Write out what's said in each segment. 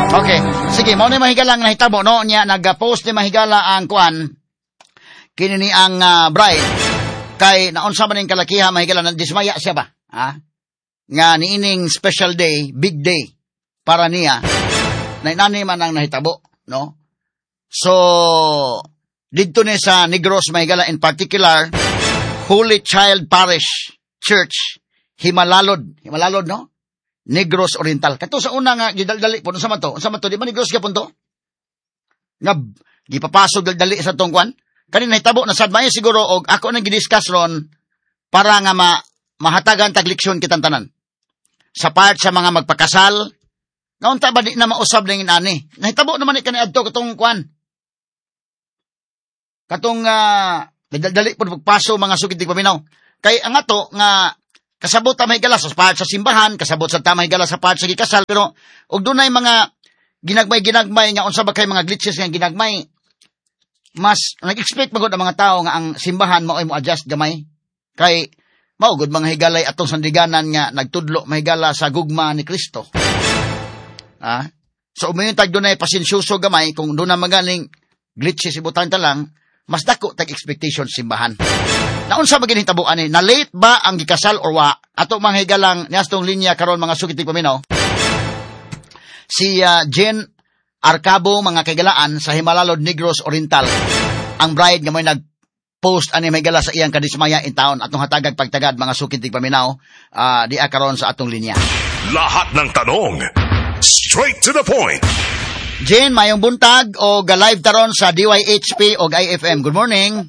Okay. Sige, mo ni mahigala ang nahitabo, no? Nya, nag-post ni mahigala ang kuan, kinini ang bride, kay naunsa man ning kalakiha, mahigala, dismaya siya ba? Ha? Nga niining special day, big day, para niya, na inani man ang nahitabo, no? So, dito ni sa Negros, mahigala, in particular, Holy Child Parish Church, Himalalod, no? Negros Oriental. Kato sa una nga, gidaldali po, sa mato, di ba Negros ka punto? Nga, gipapasok daldali sa tungkwan. Kanina hitabo, nasad mayo siguro, og ako nang gidiscuss ron, para nga mahatagan tagliksyon kitang tanan. Sa part sa mga magpakasal, naunta ba di na mausab ng inani? Nahitabo naman ni kaniadto katong kwan. Katong, daldali po, pagpaso mga sukit di paminaw. Kay ang ato, nga, kasabot ta mahigala sa part sa simbahan, kasabot sa ta mahigala sa part sa gikasal, pero og dunay mga ginagmay nga unsa ba kay mga glitches nga ginagmay, mas nag-expect magud ang mga tao nga ang simbahan mao ay mo adjust gamay kay maugod mga higalay atong sandiganan nga nagtudlo mahigala sa gugma ni Kristo. So umayon tag dunay pasensyoso gamay kung dunay magaling glitches ibutan ta lang, mas dako tag expectation simbahan. Naunsa ba ginhitabuan ni? Na late ba ang gikasal or wa? Ato mga higalang niastong linya karon mga sukitig paminaw. Si Jen Arcabo mga kaigalaan sa Himalalod Negros Oriental. Ang bride nga may nag-post ani may gala sa iyang kadismaya in town atong hatagag pagtagad mga sukitig paminaw di karon sa atong linya. Lahat ng tanong straight to the point. Jen, mayong buntag o live taron sa DYHP o IFM. Good morning.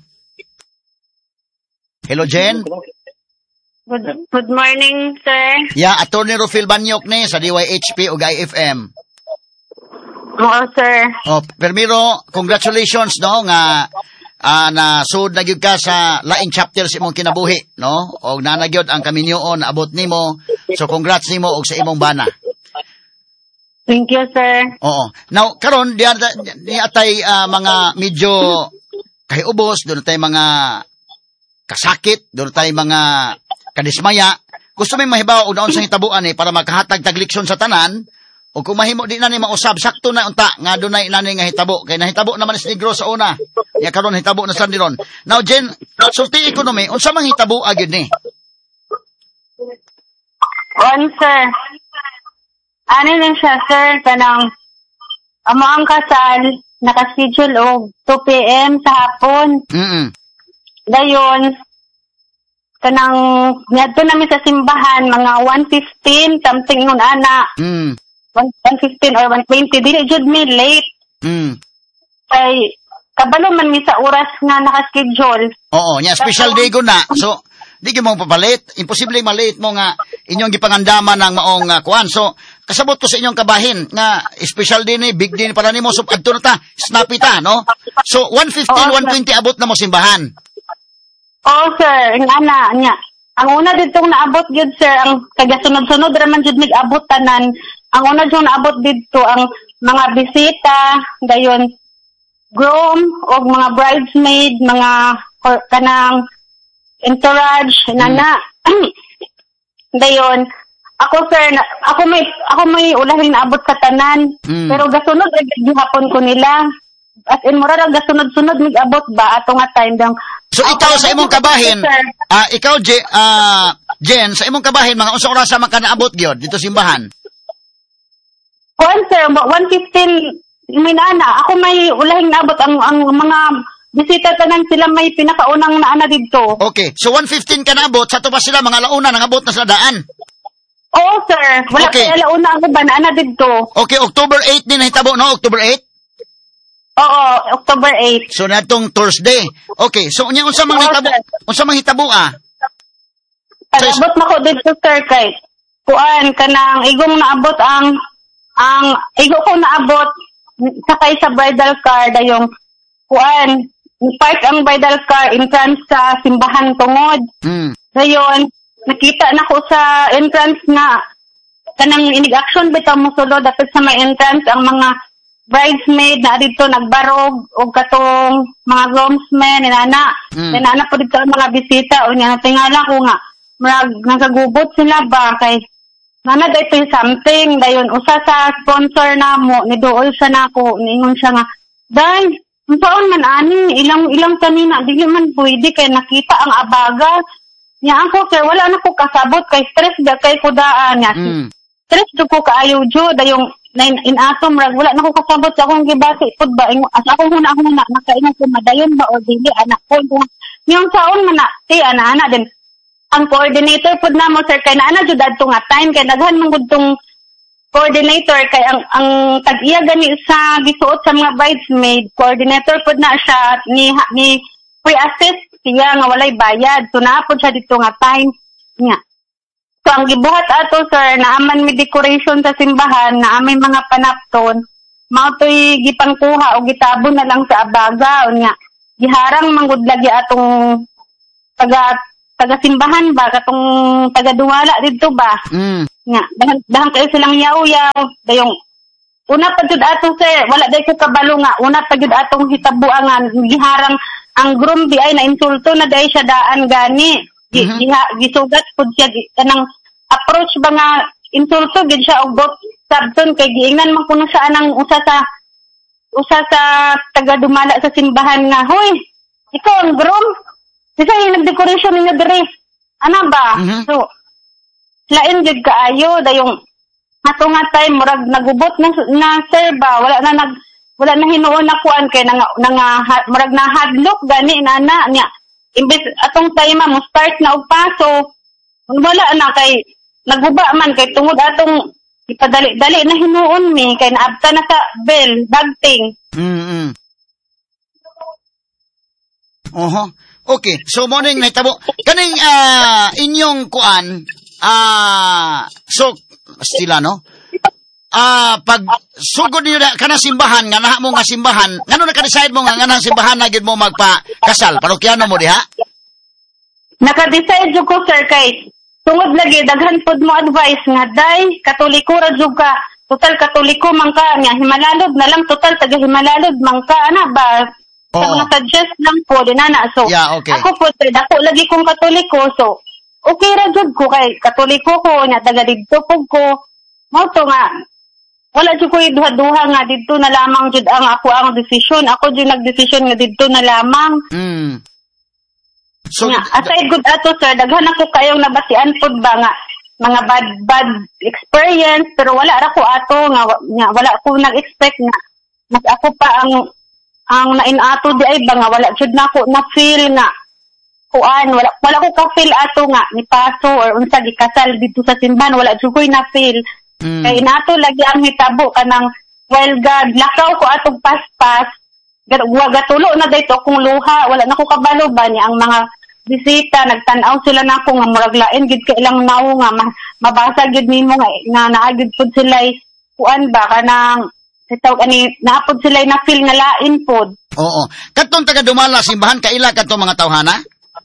Hello, Jen. Good morning, sir. Yeah, Attorney Rufil Banyok ni sa DYHP o IFM. Oo, sir. Oh, Permiro, congratulations, no, nga na sud na gyud ka sa laing chapter sa imong kinabuhi, no? Og nanagyod ang kaminyoon abot nimo. So congrats nimo og sa imong bana. Thank you, sir. Oo. Now, karon di atay mga medyo kahiubos, doon tay mga kasakit, doon tayo mga kadismaya. Gusto may mahibaw o naon sa hitabuan para makahatag tagliksyon sa tanan, o kung mahimo di na ni mausab, sakto na unta, nga doon na inani nga hitabo. Kaya nahitabo naman is Negro sa una. Kaya karon hitabo na sandiron. Now, Jen, sulti ekonomi, unsa mang hitabo agad ni? Sir. Ano lang siya, sir, kanang amo ang kasal, nakaschedule og 2 p.m. sa hapon. Dayon, kanang ngadto namin sa simbahan mga 1:15 something nun ana. 1:15 or 1:20 dili jud mi late. Kay kabalo man mi sa oras nga naka-schedule. Oo, nya special day ko na. So di mo papalit, imposible ma-late mo nga inyong gipangandaman ng maong kuan. So kasabot ko sa inyong kabahin nga special day ni big day para nimo so adto na ta, snappy ta, no? So 1:15, 1:20 abot na mo simbahan. Oh, sir, ana nya. Ang una didtong naabot gyud, sir, ang kagasunod-sunod ra man jud mig-abot tanan. Ang una jud naabot didto ang mga bisita, dayon groom og mga bridesmaid, mga kanang entourage nana. Dayon ako, sir, ako may ulahin naabot sa tanan. Pero gasunod ra gyud hapon ko nila. As in mura ra gasunod-sunod mig-abot ba ato nga time dang. So ikaw sa imong kabahin, ikaw Jen, sa imong kabahin mga unsa oras man ka naabot gyud dito simbahan? Sir, 1:15 minana. Ako may ulahing naabot ang mga bisita tanan sila may pinakaunang naana didto. Okay, so 1:15 ka naabot, sa to pa sila mga launa nangabot na sa daan. Oo, sir. Wala okay. Kaya launa ang ba naana didto. Okay, October 8 ni nahitabo, no? October 8? Oo, October 8. So natong Thursday. Okay, so unya unsa mang hitabo? Unsa mang hitabo Abot na ko dito, sir, kay kuan kanang igong naabot ang igo ko naabot sakay sa bridal car dayong kuan park ang bridal car entrance sa simbahan tungod. Dayon nakita na ko sa entrance nga kanang inig-action bitaw mo sulod dapat sa may entrance ang mga bridesmaid na dito nagbarog o katong mga groomsmen inana po dito ang mga bisita o niya natingala ko nga nagagubot sila ba kay Nana ito something, dayon usa sa sponsor namo ni dool siya nako, niingon siya nga, "Day, unsaon man ani, ilang kanina dili man pwede kay nakita ang abaga." Nya ako sir, wala na ko kasabot kay stress ga kay kudaan nya. Stress jud ko kaayo jud dayong in atom rag wala na ko kasabot sa akong gibati pud ba as akong huna nakaingon ko madayon ba o dili anak ko. Yung saon man na ti ana din ang coordinator pud namo sir kay naana jud adto nga time kay daghan man gud tong coordinator kay ang tag-iya gani sa gisuot sa mga bridesmaid coordinator pud na siya ni pre-assist siya nga walay bayad so naapod siya dito nga time nya. So ang gibuhat ato sir naaman mi decoration sa simbahan na amay mga panapton mao toy gipangkuha o gitabon na lang sa abaga unya giharang manggod lagi atong taga-simbahan ba, katong taga-duwala dito ba? Nga, dahan kayo silang yaw-yaw. Dayong, una pa jud ato sir, wala day ko kabalo nga, una pa jud atong hitabuangan, giharang, ang groom di ay na-insulto na day siya daan gani. Gisugat po siya, kanang approach ba nga, insulto, gid siya og bot sabton, kay giingnan man kuno siya anang usa sa taga-dumala sa simbahan nga, "Hoy, ikaw ang groom? Isa yung nag-decoration ninyo diri. Ano ba?" So, lain jud kaayo dayong ato nga time murag nagubot na sir ba wala na hinuon na kuan kay murag na hadlok gani nana nya imbes atong time mo start na og paso wala na kay naguba man kay tungod atong ipadali-dali na hinuon mi kay naabta na sa bell bagting. Okay, so morning nahitabo. Kaning inyong kuan so stila no? Pag sugod niyo kana simbahan nga naha mo nga simbahan, ngano na ka-decide mo nga nga simbahan na gid mo magpa-kasal? Parokyano mo diha? Naka-decide jud ko sir kay tungod lagi daghan pod mo advice nga day katoliko ra jud ka. Total katoliko man ka nya himalalod na lang total taga himalalod man ka ana ba? Sa mga suggest lang po, dinana. So, yeah, okay. Ako po, dako lagi kong katoliko. So, okay ra jud ko kay katoliko ko, nya taga didto po ko. Mauto nga, wala jud ko duha-duha nga didto na lamang jud ang ako desisyon. Ako jud nagdesisyon nga didto na lamang. So, aside good ato sir, daghan ako kayong nabatian pod ba nga mga bad experience, pero wala ra ko ato nga wala ko nag-expect na mas ako pa ang nainato di ay ba nga wala jud nako na feel nga kuan wala ko ka feel ato nga ni paso or unsa gikasal dito sa simbahan wala jud ko na feel kay nato lagi ang hitabo kanang while God lakaw ko atong paspas gatulo na dayto kung luha wala na ko kabalo ba ni ang mga bisita nagtan-aw sila nako nga murag lain gid ka ilang nawo nga mabasa gid nimo nga naagid pud sila kuan ba kanang tawag ani naapod sila na feel nga lain pod. Oo. Kadtong taga-dumala simbahan kaila kadtong mga tawhana?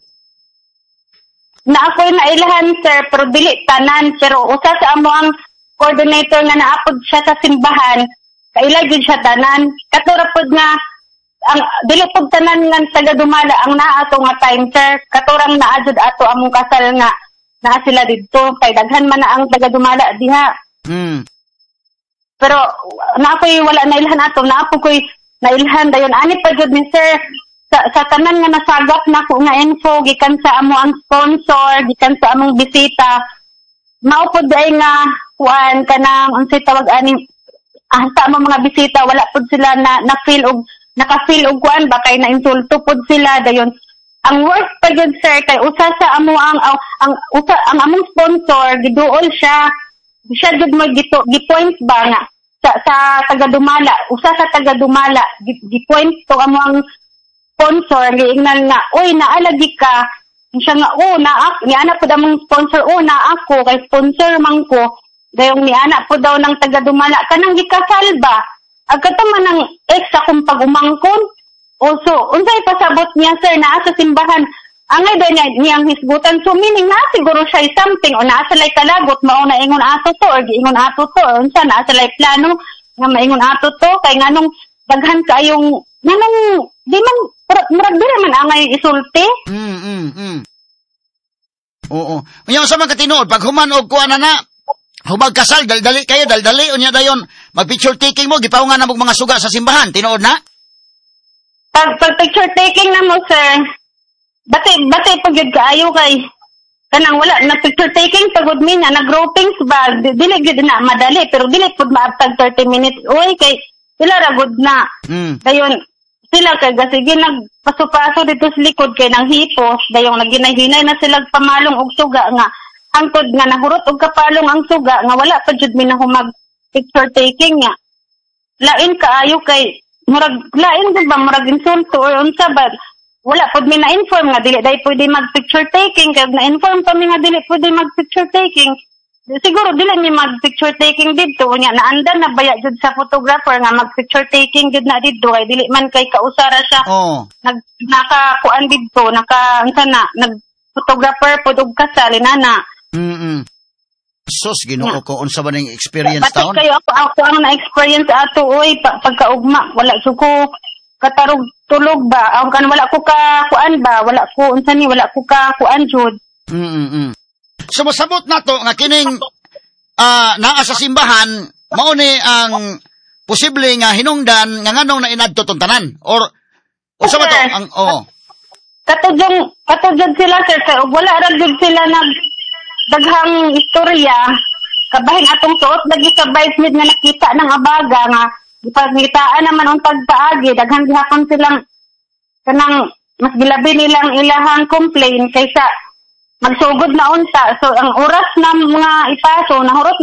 Na ako'y nailahan sir pero dili tanan pero usa sa amo ang coordinator nga naapod siya sa simbahan kaila gid siya tanan. Katura pod nga ang dili pod tanan nga taga-dumala ang naa ato nga time sir katurang naa jud ato among kasal nga naa sila didto kay daghan man na ang taga-dumala diha. Pero naapoy wala na ilhan ato, naapoy nailhan dayon ani pa jud ni sir sa tanan nga nasagap nako nga info gikan sa amo ang sponsor, gikan sa among bisita. Mao pod ay nga kuan kanang unsay tawag ani sa among mga bisita wala pod sila na feel og naka-feel og kuan ba kay na insulto pod sila dayon. Ang worst pa jud sir kay usa sa amo ang among sponsor giduol siya jud mo gi-point ba nga sa taga-dumala usa sa taga-dumala gi-point to amo ang sponsor giingnan nga oy naalagi ka siya nga niana pud among sponsor na ako kay sponsor man ko dayong niana pud daw ng taga-dumala kanang gikasal ba agkata man ang ex akong pag-umangkon so unsay pasabot niya sir naa sa simbahan angay daw niyang hisgutan. So, meaning na siguro siya something o naasalay kalagot, mao na ingon ato to or giingon ato to or unsa naasalay plano nga maingon ato to kay nganong daghan kayong nganong di man murag dira man angay isulti. Oo. Unya sa mga katinuod pag human og kuan na Hubag kasal, dali kayo, dali unya dayon. Mag-picture taking mo, gipaungan na mo mga suga sa simbahan, tinuod na? Pag picture taking na mo, sir, bati pag yun kaayo kay, kanang wala, na picture taking, pagod mi na, nag-groupings ba, dili gud na, madali, pero dili pud maabtag 30 minutes, uy, kay, sila ragod na. Dayon, sila kay, sige, nagpaso-paso dito sa likod, kay nang hipos, dayong naghinay-hinay na sila pamalong og suga nga, angkod nga nahurot og kapalong ang suga nga wala pa jud mi na humag picture taking nga lain kaayo kay murag lain gud ba murag insulto or unsa ba wala pud mi na inform nga dili day pwede mag picture taking kay na inform pa mi nga dili pwede mag picture taking siguro dili mi mag picture taking didto nya naandan na baya jud sa photographer nga mag picture taking jud na didto kay dili man kay kausara siya nakakuan didto unsa na nag photographer pud og kasal inana. Sus, Ginoo ko, unsa ba ning experience taon? Kayo ako ang na-experience ato, oy, pagkaugma, wala ko katarog tulog ba? Ang kan wala ko ka kuan ba? Wala ko unsa ni wala ko ka kuan jud. Sumasabot na to nga kining naa sa simbahan mao ni ang posible nga hinungdan nga nganong na inadto tong tanan or unsa ba to ang katujong sila sir kay wala ra jud sila daghang istorya kabahin atong suot lagi sa bridesmaid nga nakita ng abaga nga ipagkitaan naman ang pagpaagi daghang gihapon silang kanang mas gilabi nilang ilahang complain kaysa magsugod na unta so ang oras na mga ipaso nahurot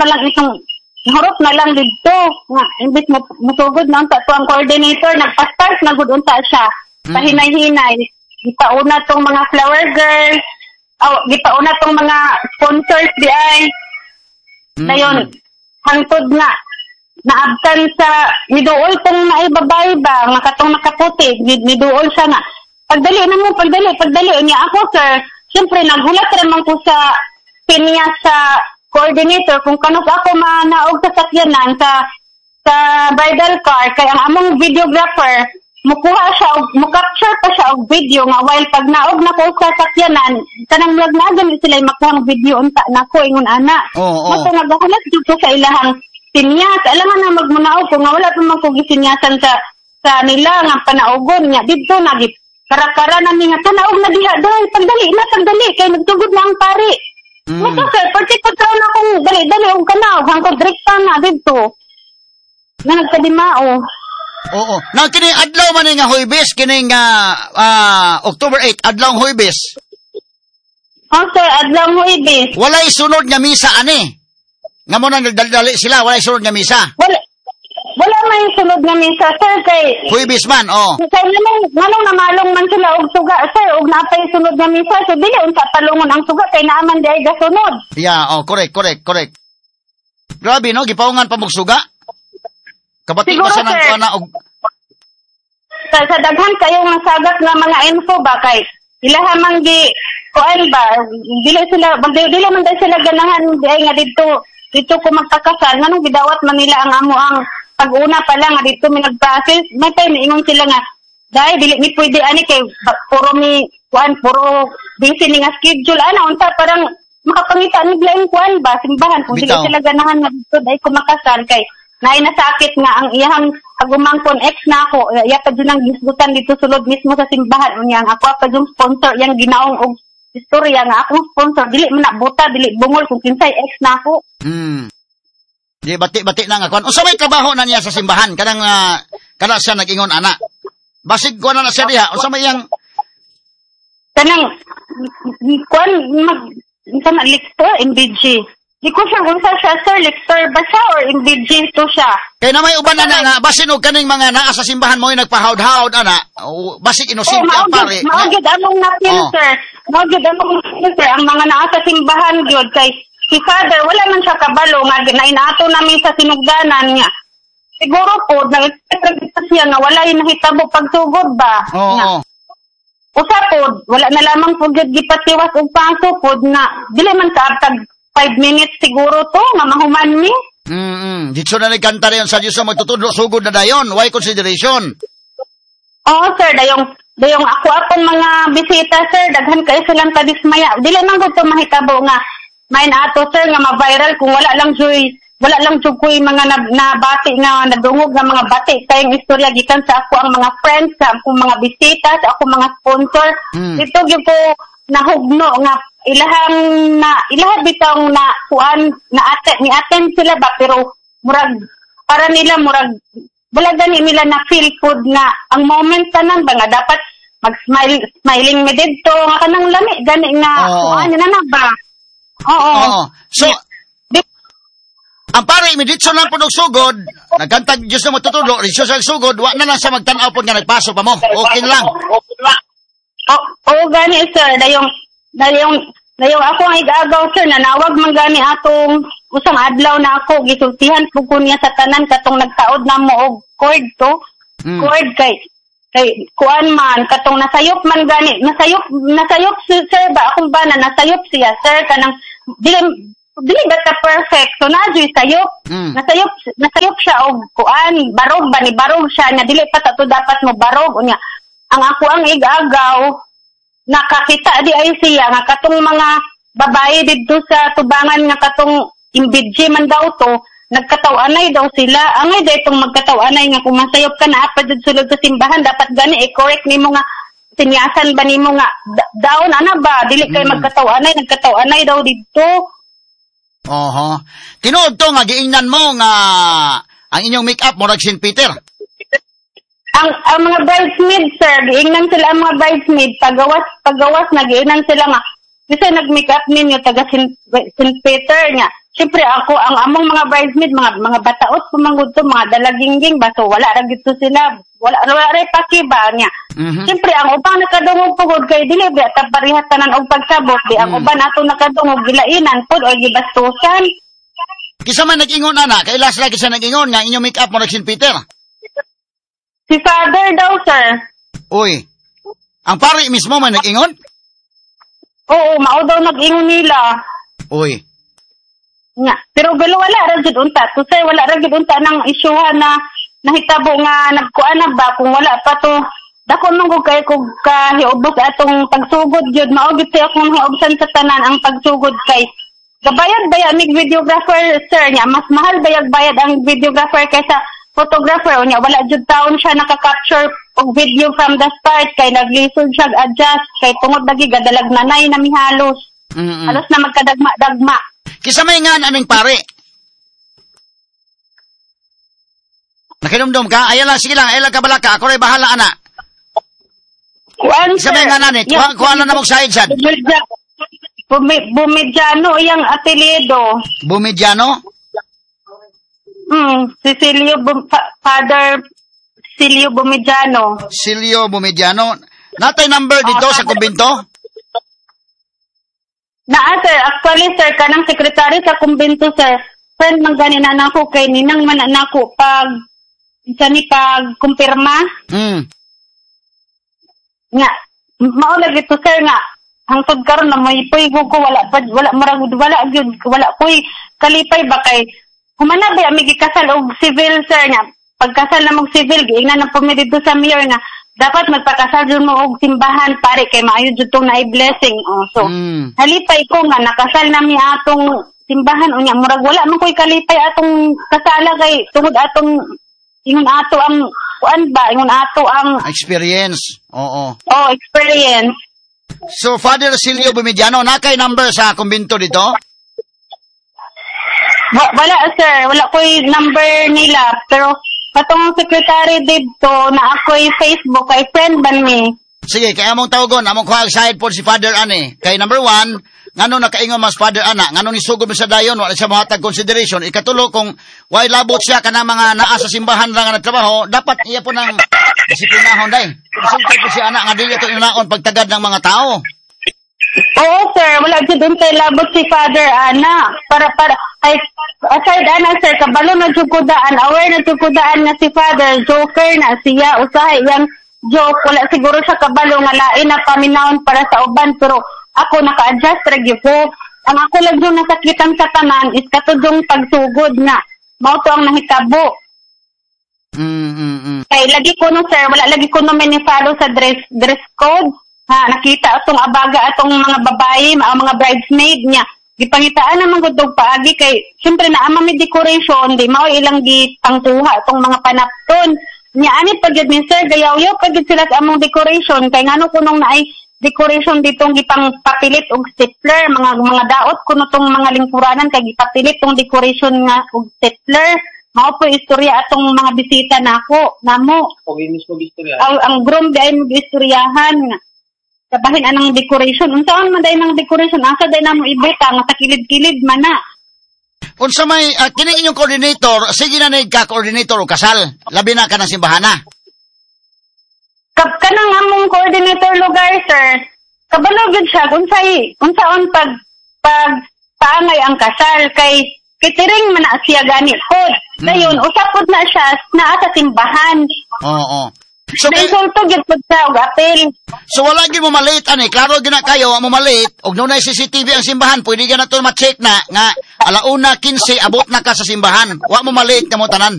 na lang dito nga imbis masugod na unta to ang coordinator nagpa-start na gud unta siya pahinay-hinay gipauna tong mga flower girls gipauna tong mga sponsors di ay. Dayon, hangtod nga, naabtan sa, niduol tong naibabay ba, nga katong nakaputi, niduol siya nga. Pagdali. Niya ako, sir, siyempre, naghulat naman ko sa pinya sa coordinator kung kanus ako manaog sa sakyanan sa bridal car, kaya ang among videographer, mukuha siya mukapture pa siya og video nga while pag naog na ko sa sakyanan kanang lagnagan sila makuha video unta nako ingon ana mo nagahulat dito sa ilahang sinyas alangan na magmunaog ko nga wala pa man ko gisinyasan sa nila nga panaogon nya didto nagit karakara na ni nga tanaog na diha dai pagdali kay nagtugod na ang pari mo sir particular na akong dali og kanaog hangtod direkta na didto nga nagkadimao. Oo. Now, kini adlaw man nga Huwebes, kini nga October 8, adlaw Huwebes. Sir, adlaw Huwebes. Walay sunod nga misa, ani? Nga mo nang nagdali sila, walay sunod nga misa. Wala may sunod nga misa, sir, kay... Huwebes man, Kay nanong namalong man sila og suga, sir, og napay sunod nga misa, so dili, unsa palungon ang suga, kay naaman di ay gasunod. Yeah, correct. Grabe, no? Gipaungan pa mong suga? Kabati ba sa nang kuana og sa daghan kayong masagat nga mga info ba kay ilaha man gi kuan ba dili man sila ganahan di ay nga dito ko magkakasal nganong gidawat man nila ang amo ang pag-una pa lang nga dito mi nag-process may tay niingon sila nga dai dili ni pwede ani kay puro busy ni nga schedule ana unta parang makapangita ni lain kuan ba simbahan kung dili sila ganahan nga dito dai ko makasal kay nay nasakit nga ang iyang agumangkon ex na ako iya pa dyan ang gisgutan dito sulod mismo sa simbahan unya ako pa yung sponsor yang ginaong og istorya nga akong sponsor dili man buta dili bungol kung kinsay ex na ako di bati na nga kuan unsa may trabaho na niya sa simbahan kana siya nag-ingon ana basig ko na siya diha unsa may yang kanang kuan sana lector MBG. Di ko siya kung siya, sir, lector ba siya or MBG to siya? Kaya na may uban na nga, basin o kaning mga naa sa simbahan mo yung nagpahawd-hawd, ana, basig inosente ang pare. Maugid among napil, sir. Ang mga naa sa simbahan, yun, kay si Father, wala man siya kabalo, nga nainato namin sa sinugdanan niya. Siguro po, nag-expect siya nga wala yung nahitabo pagsugod ba? Oo. Usa po, wala na lamang po gipatiwas og pangsugod na, dili man kaabtag 5 minutes siguro to, nga mahuman mi. Dito na nagkanta rin sa Diyos na magtutudlo, sugod na dayon. Why consideration? Oo, sir. Dayong ako akong mga bisita, sir. Daghan kayo silang kadismaya. Dili man ko ito mahitabo nga may ato sir nga ma-viral kung wala lang ko'y mga nabati nga nadungog nga mga bati tayong istorya gikan sa ako ang mga friends, sa akong mga bisita, sa akong mga sponsor. Dito gyud ko nahugno nga ilahad bitong na kuan na attend sila ba pero murag para nila murag wala gani nila na feel food nga ang moment tanan ba nga dapat smiling me didto nga kanang lami gani nga kuan na ba. Oo. So ang pare mi ditso lang punog sugod, nagkantag Diyos na matutulo, risyo sa sugod, wa na lang sa magtanaw po nga nagpaso pa mo. Okay lang. Gani sir, dayong ako ang igagaw sir, nanawag man gani atong usang adlaw na ako, gisultihan po ko niya sa tanan katong nagtaod na mo og cord to. Cord kay kuan man, katong nasayop man gani, nasayop si sir ba, akong bana, nasayop siya sir, kanang, dili ba ta perfect, so nadyo'y sayop, nasayop siya og kuan, barog ba, ni barog siya, na dili pa tato dapat mo barog, unya, ang ako ang igagaw, nakakita di ay siya nga katong mga babae dito sa tubangan nga katong imbidji man daw to nagkataw-anay daw sila angay daw itong magkataw-anay nga kung masayop ka na apad sulod sa simbahan dapat gani correct nimo nga sinyasan ba nimo nga daon ana ba dili kay nagkataw-anay daw dito. Tinuod to nga giingnan mo nga ang inyong make-up mo St. Peter. Ang mga bridesmaid, sir, giingnan sila ang mga bridesmaid, pagawas na giingnan sila nga. Kasi nag-make up ninyo, taga St. Peter niya. Siyempre ako, ang among mga bridesmaid, mga bataot, pumangod to, mga dalagingging ba, so wala rin dito sila, wala rin pakiba niya. Siyempre, ang ubang nakadungog pugod kay dili, taparihatanan og pagsabot, ang ubang ato nakadungog, gilainan po, o gibastusan. Kisa man nag-ingon, ana, kailas lagi sa nag-ingon nga inyong make up mo St. Peter. Si Father daw, sir. Uy, ang pare mismo man nag-ingon? Oo, mao daw nag-ingon nila. Uy. Nga, pero wala ra jud unta. To sir, wala ra jud unta nang isyuhan na nahitabo nga nagkuan na ba kung wala pa to. Dako man ko kay kog kahiubos atong pagsugod jud mao gid akong hiubsan sa tanan ang pagsugod kay gabayad mig videographer sir nya mas mahal bayad ang videographer kaysa photographer unya wala jud taon siya naka-capture og video from the start kay naglisod siya adjust kay tungod lagi gadalag nanay na mihalos. Halos na magkadagma-dagma. Kisa may nga aning pare. Nakinumdum ka? Ayan lang, sige lang, ayan lang kabalaka. Ako rin bahala, ana. Kuan Kisa may nga nanit, kuha na namog sahid sad. Bumidyano iyang atelido. Bumidyano? Father Silio Bumidyano. Silio Bumidyano. Natay number dito sa kumbinto? Sir. Actually, sir, kanang sekretary sa kumbinto, sir. Friend, man ganina na ako kay ninang man nako pag kumpirma. Nga, mao lagi to, sir, nga. Hangtod karon na may puigo ko wala koy kalipay ba kay humana ba mi gikasal og civil, sir, nga. Pagkasal na mong civil, giingnan na po mi dito sa mayor nga dapat magpakasal dun mo og simbahan pare kay maayo jud tong na blessing. So halipay ko nga nakasal na mi atong simbahan unya murag wala man koy kalipay atong kasala kay tungod atong ingon ato ang kuan ba ingon ato ang experience. Oo. Experience. So Father Silio Bumidyano na kay number sa kumbinto dito? Wala, sir, wala koy number nila pero katong secretary dito na ako'y Facebook kay friend ban mi. Sige, kaya among tawagon, among kuha side po si Father Ani. Kay number 1, ngano nakaingon mas Father Ana, ngano ni sugod sa dayon, wala siya mahatag consideration. Ikatulo, kung why labot siya ka na mga naa sa simbahan lang na nagtrabaho, dapat iya po ng disiplinahon day. Sultay po si Ana, nga dili ito inaon pagtagad ng mga tao. Oo, sir, wala dyan doon tayo labot si Father Ana. Ay, aside Ana, sir, kabalo na jukudaan, aware na jukudaan nga si Father, joker na siya, usahay yang joke, wala siguro sa kabalo nga lain na paminahon para sa uban, pero ako naka-adjust ragyo po. Ang ako lang yung nasakitan sa tanan is katudong pagsugod nga. Mao to ang nahitabo. Kay lagi ko no, sir, wala lagi ko no follow sa dress code. Ha, nakita atong abaga atong mga babae, mga bridesmaid niya. gipangitaan naman gud og paagi kay syempre naa may decoration di mao ilang gipangtuha tong mga panapton nya ani pag gyud ni sir gayaw-yaw pag gyud sila sa among decoration kay ngano kunong naay decoration ditong gipang papilit og stapler mga daot kuno tong mga lingkuranan kay gipapilit tong decoration nga og stapler mao po istorya atong mga bisita nako namo og mismo istorya ang groom di ay mag-istoryahan kabahin anang decoration unsaon man day nang decoration asa day namo ibeta nga sa kilid-kilid man na Unsa may kini inyong coordinator sige na ka coordinator o kasal labi na kanang simbahan na kanang among coordinator lugar sir kabalo gyud siya unsaon pag paangay ang kasal kay kitiring man na siya gani pod dayon usapod na siya naa sa simbahan oo so sultog gyud pod sa og apel so wala gyud mo malate ani klaro gyud na kayo mo malate og dunay CCTV ang simbahan pwede gyud nato ma-check na nga alauna 15 abot na ka sa simbahan wa mo malate kamo tanan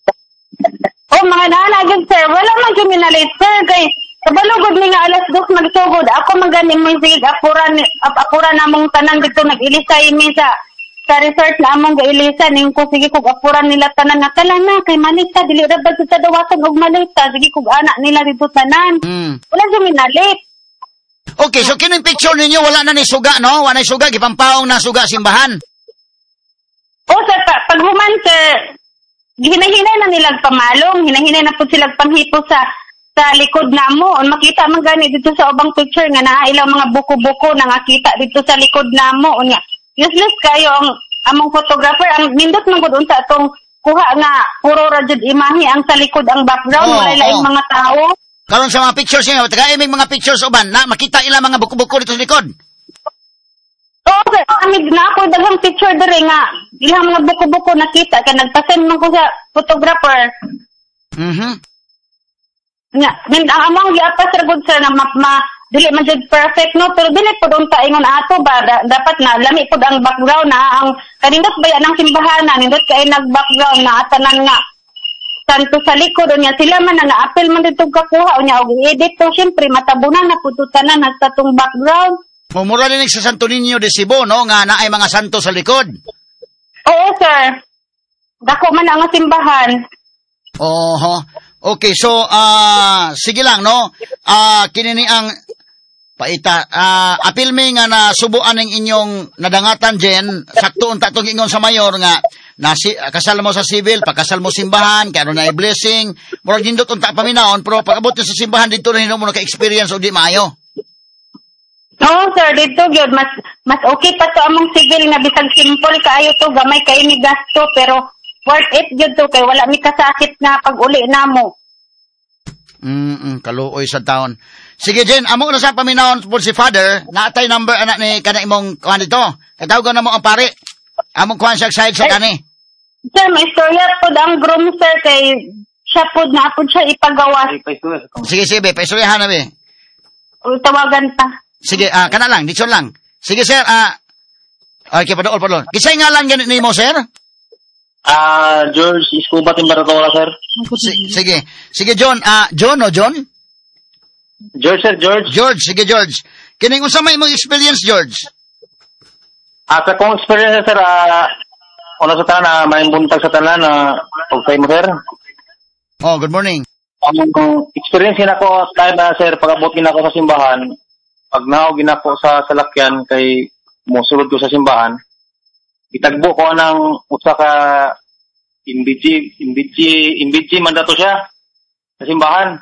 mga nana gyud sir wala man gyud minalate sir kay kabalo gud ni nga alas 2 magsugod ako maganing may sige apuran namong tanan dito nag-ilisay mi sa resort na among gailisa ning ko sige kog apuran nila tanan nga tala na kay malita dili ra ba sa dawatan og malita sige kog anak nila dito tanan wala gyud minalit okay so kining picture ninyo wala na ni suga no wala na suga gipampaong na suga simbahan o sir paghuman sir hinahinay na nilag pamalong hinahinay na pud sila panghipo sa likod namo makita man gani dito sa ubang picture nga naa ilang mga buko-buko na nakita dito sa likod namo unya useless kayo ang among photographer ang nindot man gud unsa atong kuha nga puro ra jud imahe ang sa likod ang background wala laing mga tao karon sa mga pictures niya taga-imig mga pictures uban na makita ilang mga buko-buko dito sa likod sir kami na ako daghang picture diri nga ilang mga buko-buko nakita kay nagpasend man ko sa photographer nya ang among giapas ra gud sir na dili man jud perfect no pero dili pud unta ingon ato ba dapat na lami pud ang background na ang kanindot baya ng simbahan nindot kay nag-background na tanan nga santo sa likod unya sila man na apel man dito kakuha unya og edit to syempre matabunan na pud tanan sa tong background mumura din sa Santo Niño de Cebu no nga naay mga santo sa likod oo sir dako man ang simbahan okay so sige lang no kinini ang paita apil mi nga nasubuan ng inyong nadangatan Jen sakto unta tong ingon sa mayor nga kasal mo sa civil pakasal mo simbahan kay ano na blessing murag nindot unta paminaon pero pag abot sa simbahan dito na hino mo ka experience o di maayo oo sir dito gyud mas okay pa to among civil nga bisag simple kaayo to gamay kay ni gasto pero worth it gyud to kay wala mi kasakit nga pag uli namo kaluoy sa taon. Sige, Jen, amo na sa paminahon po si Father, naatay number anak ni kana imong kuhan dito. Katawagan na mo ang pare. Among kuhan siya side sa kani. Sir, may istorya po ang groom, sir, kay siya po na po siya ipagawa. Sige, paistoryahan na, be. Tawagan pa. Sige, kana lang, dito lang. Sige, sir, okay, padol. Kisay nga lang ganit ni mo, sir? George Escobar Timbaratora, sir. Sige, John. John o John? George, sir, George. George, sige, George. Kining unsa may mong experience, George? Sa kong experience, sir, una sa tanan, may buntag sa tanan, pagtay mo, sir. Oh, good morning. Ang experience na ko, time na, sir, pag-abot ako sa simbahan, pag naogin ako sa salakyan, kay musulod ko sa simbahan, itagbo ko ng usa ka imbiji mandato siya sa simbahan.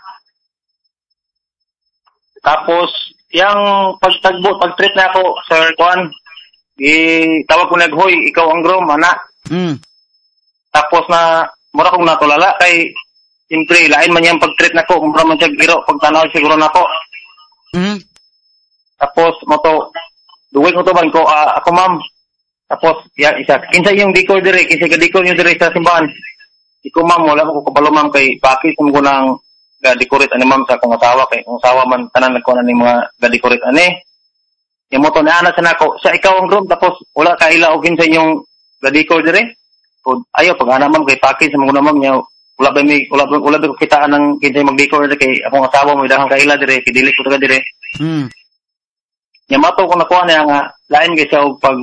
Tapos, yung pag-treat na ako, Sir Juan, tawag ko naghoy, ikaw ang groom, anak. Tapos mura kong natulala, kay, siyempre, lain man yung pag-treat na ko, mura man siya giro, pagtanaw siguro na ko. Tapos, duwing ko to ba, ako ma'am, tapos, yan, kinsa yung decor dire, kinsa ka decor yung dire sa simbahan. Iko ma'am, wala ko kabalo ma'am kay bakit mo ko nang ga-decorate ani ma'am sa kong asawa kay kung asawa man tanan nagkuha na ni mga ga-decorate ani. Yung moto na ana sa nako, sa ikaw ang groom tapos wala ka ila og kinsa yung ga-decor dire. Ayo pag ana ma'am kay pakis mo na ma'am nya wala ba ko kitaan ng kinsa mag-decor dire kay akong asawa mo dahang ka ila dire kay dili ko taga dire. Nya mato ko nakuha na nga lain kay sa og pag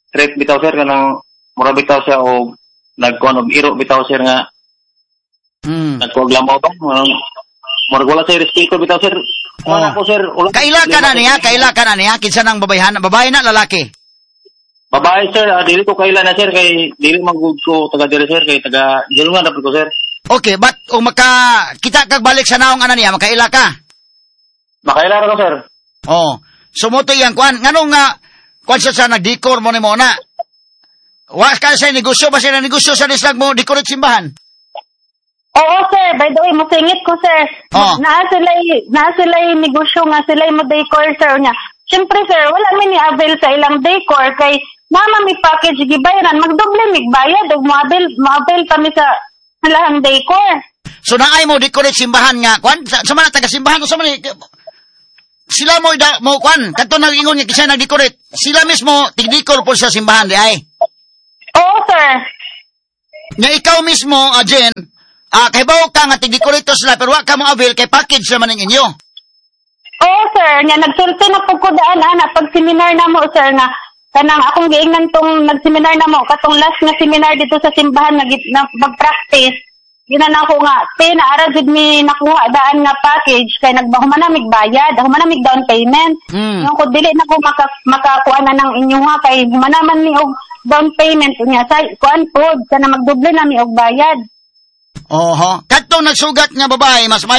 trip bitaw sir kanang mura bitaw siya o nagkuan og iro bitaw sir nga nagkuaglamaw ba mura wala sir respeto bitaw sir wala ko sir Kaila ka na niya kinsa nang babae na lalaki. Babae sir, dili ko kaila na sir kay dili magud ko taga dire sir kay taga Jerungan dapat ko sir. Okay, but kita kag balik sa naong ana niya makaila ka. Makaila ra ko sir. Oh, sumuto yang kuan nganong nga kuan sa nagdekor mo ni mo na. Wa ka sa negosyo ba sila negosyo sa disag mo decorate simbahan? Oo, sir. By the way, masingit ko, sir. Naa sila yung negosyo nga, sila yung decor, sir, niya. Siyempre, sir, wala may ni-avail sa ilang decor, kay mama may package, gibayaran, magdoble, magbayad, o ma-avail kami sa lahang decor. So, naay mo decorate simbahan nga, kwan? Sa mga taga-simbahan, sa mga, sila mo, kwan, kanto nag-ingon niya, kasi nag-decorate, sila mismo, tig-decor po sa simbahan, di ay? Oo, sir. Nga ikaw mismo, Jen, kay bawo ka nga tig-decorator sila pero wa ka mo avail kay package naman ng inyo. Oo, sir. Nga nagsulti na po ko daan, ana. Pag seminar na mo, sir, na kanang akong giingnan tong nag-seminar na mo. Katong last na seminar dito sa simbahan na mag-practice. Ginan ako nga, naara jud mi nakuha daan nga package kay humanamig bayad, humanamig down payment. Yung ko dili na ko makakuha na ng inyo nga kay humanaman mi og down payment unya sa kuan pod kana magdoble na mi og bayad. Oho. Kadtong nagsugat nga babae, mas